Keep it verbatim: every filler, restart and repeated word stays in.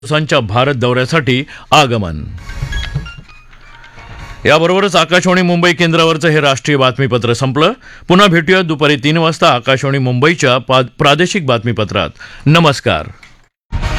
दिवसांच्या भारत दौऱ्यासाठी आगमन. याबरोबरच आकाशवाणी मुंबई केंद्रावरचं हे राष्ट्रीय बातमीपत्र संपलं. पुन्हा भेटूया दुपारी तीन वाजता आकाशवाणी मुंबईच्या प्रादेशिक बातमीपत्रात. नमस्कार.